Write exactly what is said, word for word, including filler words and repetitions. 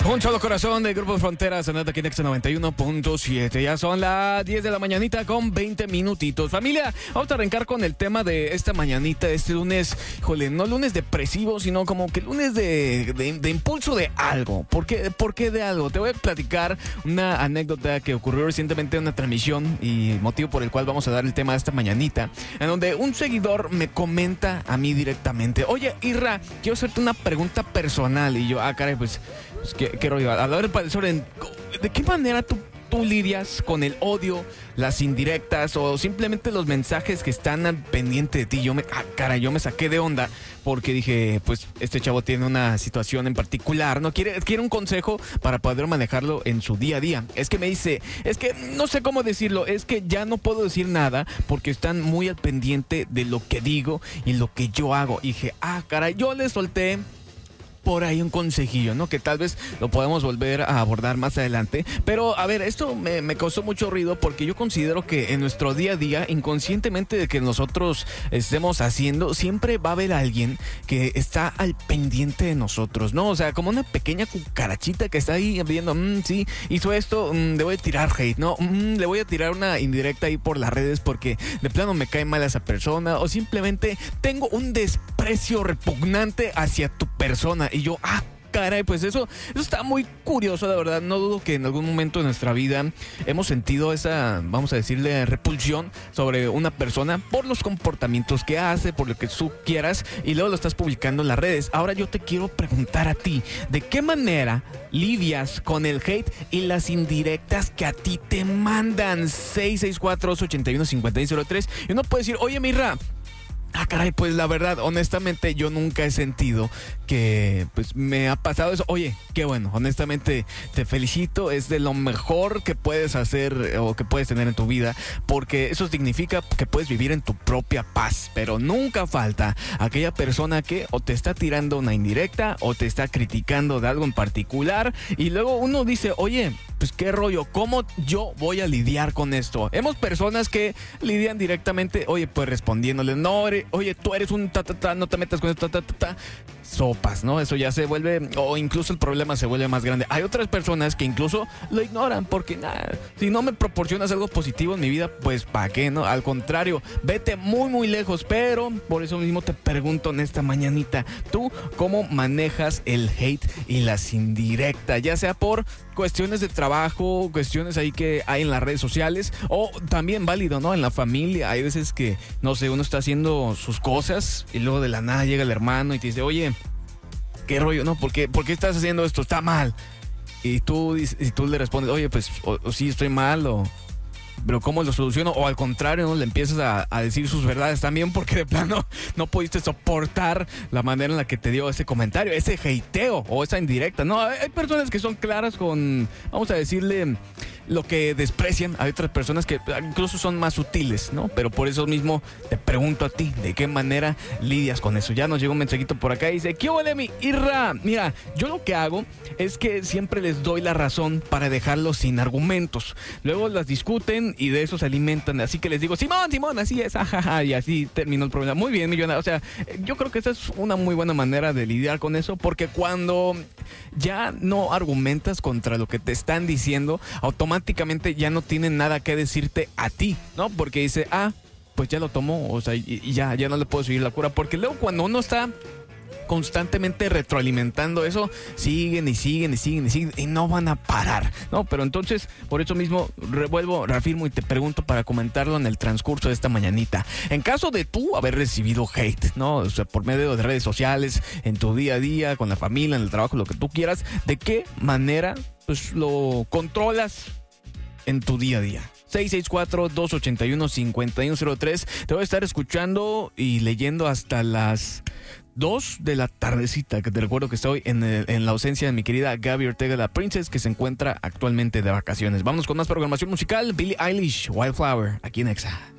Un solo corazón del Grupo Frontera, sonando aquí en Nexa noventa y uno punto siete. Ya son las diez de la mañanita con veinte minutitos. Familia, vamos a arrancar con el tema de esta mañanita, este lunes, híjole, no lunes depresivo, sino como que lunes de, de, de impulso de algo. ¿Por qué, ¿Por qué de algo? Te voy a platicar una anécdota que ocurrió recientemente en una transmisión y motivo por el cual vamos a dar el tema de esta mañanita, en donde un seguidor me comenta a mí directamente: oye, Irra, quiero hacerte una pregunta personal. Y yo, ah, caray, pues... Pues, ¿qué, qué rollo? A ver, sobre ¿de qué manera tú, tú lidias con el odio, las indirectas o simplemente los mensajes que están al pendiente de ti? Yo me, ah, cara, yo me saqué de onda porque dije, pues este chavo tiene una situación en particular, no quiere, quiere un consejo para poder manejarlo en su día a día. Es que me dice, es que no sé cómo decirlo, es que ya no puedo decir nada porque están muy al pendiente de lo que digo y lo que yo hago. Y dije, ah, cara, yo le solté por ahí un consejillo, ¿no? Que tal vez lo podemos volver a abordar más adelante. Pero, a ver, esto me, me causó mucho ruido porque yo considero que en nuestro día a día, inconscientemente de que nosotros estemos haciendo, siempre va a haber alguien que está al pendiente de nosotros, ¿no? O sea, como una pequeña cucarachita que está ahí viendo, mmm, sí, hizo esto, mmm, le voy a tirar hate, ¿no? Mmm, le voy a tirar una indirecta ahí por las redes porque de plano me cae mal a esa persona, o simplemente tengo un desprecio repugnante hacia tu persona. Y yo, ah, caray, pues eso, eso está muy curioso, la verdad. No dudo que en algún momento de nuestra vida hemos sentido esa, vamos a decirle, repulsión sobre una persona por los comportamientos que hace, por lo que tú quieras, y luego lo estás publicando en las redes. Ahora yo te quiero preguntar a ti, ¿de qué manera lidias con el hate y las indirectas que a ti te mandan? seis seis cuatro, ocho uno, cinco seis cero tres. Y uno puede decir, oye, Mirra, ah, caray, pues la verdad, honestamente, yo nunca he sentido que pues me ha pasado eso. Oye, qué bueno, honestamente te felicito, es de lo mejor que puedes hacer o que puedes tener en tu vida, porque eso significa que puedes vivir en tu propia paz. Pero nunca falta aquella persona que o te está tirando una indirecta o te está criticando de algo en particular, y luego uno dice, oye, pues qué rollo, ¿cómo yo voy a lidiar con esto? Hemos personas que lidian directamente, oye, pues respondiéndole, no, oye, tú eres un ta, ta, ta, no te metas con esto, ta, ta, ta, sopas, ¿no? Eso ya se vuelve, o incluso el problema se vuelve más grande. Hay otras personas que incluso lo ignoran porque, nada, si no me proporcionas algo positivo en mi vida, pues ¿para qué, no? Al contrario, vete muy, muy lejos. Pero por eso mismo te pregunto en esta mañanita, ¿tú cómo manejas el hate y las indirectas? Ya sea por cuestiones de trabajo, cuestiones ahí que hay en las redes sociales, o también válido, ¿no? En la familia. Hay veces que, no sé, uno está haciendo sus cosas y luego de la nada llega el hermano y te dice, oye, ¿qué rollo? ¿No? ¿Por qué, ¿por qué estás haciendo esto? Está mal. Y tú, y tú le respondes, oye, pues, o, o sí estoy mal, o... pero ¿cómo lo soluciono? O al contrario, ¿no? Le empiezas a, a decir sus verdades también porque de plano no pudiste soportar la manera en la que te dio ese comentario, ese hateo o esa indirecta. No, hay personas que son claras con, vamos a decirle, lo que desprecian. Hay otras personas que incluso son más sutiles, ¿no? Pero por eso mismo te pregunto a ti, ¿de qué manera lidias con eso? Ya nos llegó un mensajito por acá y dice, ¿qué huele mi Irra? Mira, yo lo que hago es que siempre les doy la razón para dejarlos sin argumentos. Luego las discuten y de eso se alimentan. Así que les digo, Simón, Simón, así es, ajaja, y así terminó el problema. Muy bien, millonario. O sea, yo creo que esa es una muy buena manera de lidiar con eso, porque cuando ya no argumentas contra lo que te están diciendo, automáticamente ya no tienen nada que decirte a ti, ¿no? Porque dice, ah, pues ya lo tomó, o sea, y, y ya, ya no le puedo seguir la cura. Porque luego cuando uno está constantemente retroalimentando eso, siguen y siguen y siguen y siguen y no van a parar, ¿no? Pero entonces, por eso mismo, revuelvo, reafirmo y te pregunto para comentarlo en el transcurso de esta mañanita. En caso de tú haber recibido hate, ¿no? O sea, por medio de redes sociales, en tu día a día, con la familia, en el trabajo, lo que tú quieras, ¿de qué manera pues lo controlas en tu día a día? seis seis cuatro, dos ocho uno, cinco uno cero tres. Te voy a estar escuchando y leyendo hasta las dos de la tardecita, que te recuerdo que estoy en, el, en la ausencia de mi querida Gaby Ortega, la Princess, que se encuentra actualmente de vacaciones. Vamos con más programación musical. Billie Eilish, Wildflower, aquí en Exa.